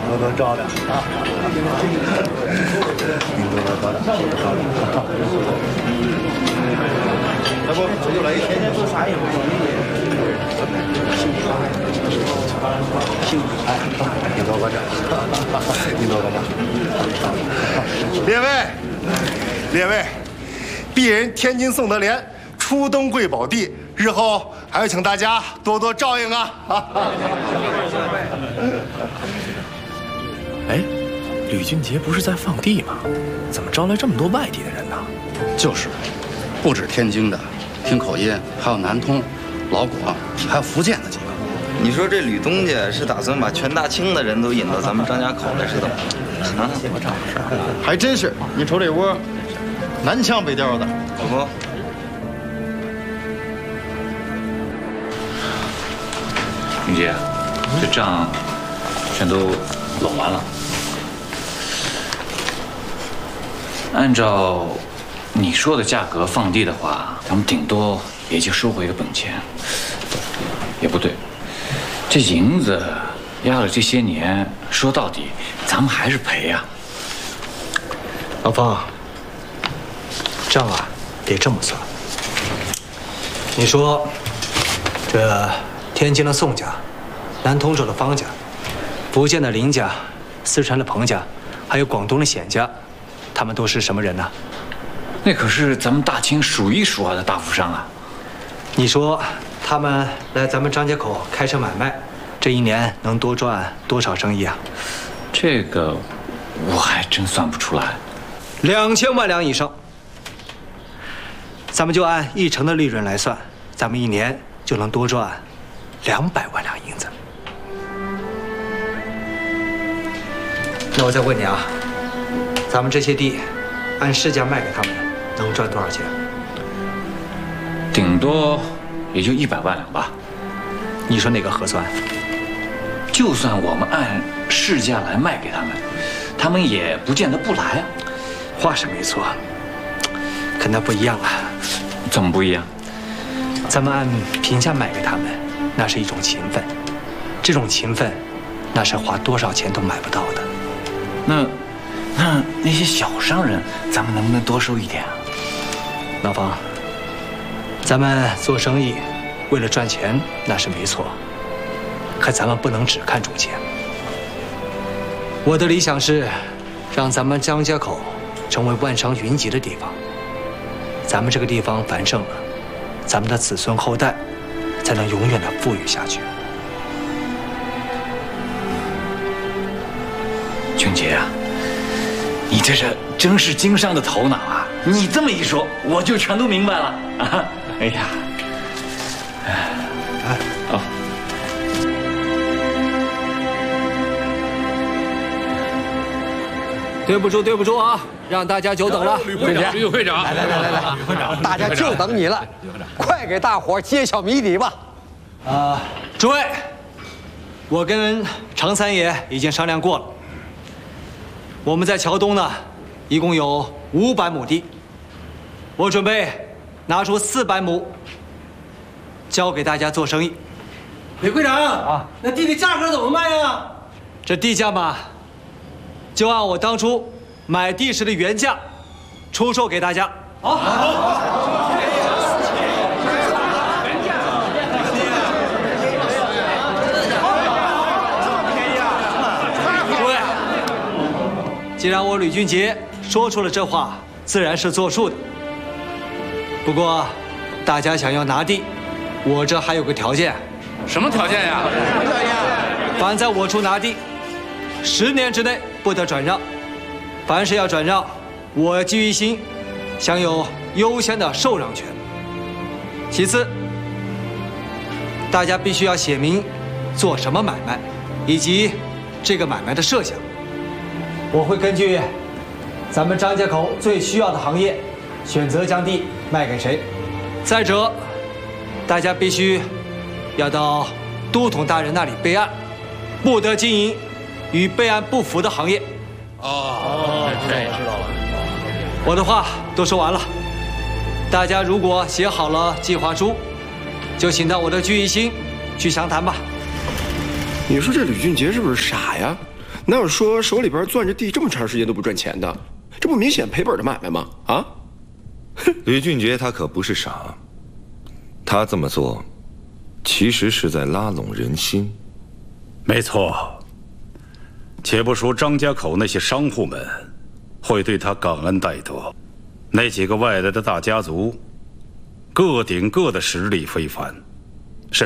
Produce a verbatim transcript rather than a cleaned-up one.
多多照料啊！您多多照料，多多照料。要不我就来一天天做啥也不容易。辛苦了，辛苦哎，你多关照，你多关照。 列位，列位，鄙人天津宋德莲初登贵宝地，日后还要请大家多多照应啊！ 哎，吕俊杰不是在放地吗？怎么招来这么多外地的人呢？ 就是，不止天津的，听口音还有南通、老广，还有福建的几个。 你说这吕东家是打算把全大清的人都引到咱们张家口来，是怎么？啊，我找事儿， 还真是。你瞅这窝，南腔北调的， 可不。 云杰，这账全都拢完了。按照你说的价格放地的话，咱们顶多也就收回个本钱。也不对，这银子压了这些年，说到底，咱们还是赔呀。 老方，账啊，别这么算。你说，这天津的宋家，南通州的方家，福建的林家，四川的彭家，还有广东的显家，他们都是什么人呢？ 那可是咱们大清数一数二的大富商啊！ 你说他们来咱们张家口开设买卖，这一年能多赚多少生意啊？ 这个我还真算不出来。 两千万两以上，咱们就按一成的利润来算，咱们一年就能多赚两百万两银子。那我再问你啊，咱们这些地按市价卖给他们，能赚多少钱？ 顶多也就一百万两吧。 你说哪个合算？ 就算我们按市价来卖给他们，他们也不见得不来啊。 话是没错，可那不一样啊。 怎么不一样？ 咱们按平价卖给他们，那是一种情分，这种情分，那是花多少钱都买不到的。 那，那那些小商人，咱们能不能多收一点啊？ 老方，咱们做生意，为了赚钱那是没错，可咱们不能只看重钱。我的理想是，让咱们张家口成为万商云集的地方。咱们这个地方繁盛了，咱们的子孙后代才能永远的富裕下去。 俊杰啊，你这是真是经商的头脑啊！你这么一说，我就全都明白了啊！哎呀，哎，好。 对不住，对不住啊，让大家久等了。 吕会长，吕会长， 来来来来来，吕会长，大家就等你了，快给大伙揭晓谜底吧。 啊，诸位，我跟常三爷已经商量过了，我们在桥东呢，一共有五百亩地，我准备拿出四百亩交给大家做生意。 吕会长啊，那地的价格怎么卖呀？ 这地价嘛，就按我当初买地时的原价出售给大家。好，好。诸位，既然我吕俊杰说出了这话，自然是作数的。不过，大家想要拿地，我这还有个条件。 什么条件呀？什么条件？ 凡在我处拿地，十年之内不得转让。凡是要转让，我季玉新享有优先的受让权。其次，大家必须要写明做什么买卖，以及这个买卖的设想。我会根据咱们张家口最需要的行业，选择将地卖给谁。再者，大家必须要到都统大人那里备案，不得经营与备案不符的行业。 哦，这知道了。 我的话都说完了，大家如果写好了计划书，就请到我的聚义兴去详谈吧。 你说这吕俊杰是不是傻呀？ 哪有说手里边攥着地这么长时间都不赚钱的？这不明显赔本的买卖吗？啊！ 吕俊杰他可不是傻，他这么做，其实是在拉拢人心。 没错。且不说张家口那些商户们会对他感恩戴德，那几个外来的大家族，个顶个的实力非凡。